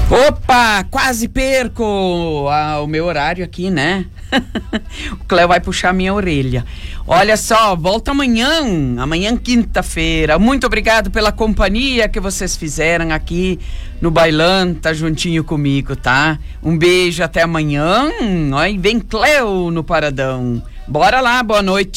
Opa, quase perco o meu horário aqui, né? O Cléo vai puxar minha orelha. Olha só, volta amanhã quinta-feira. Muito obrigado pela companhia que vocês fizeram aqui no Bailando, tá juntinho comigo, tá? Um beijo, até amanhã. Vem Cléo no Paradão. Bora lá, boa noite.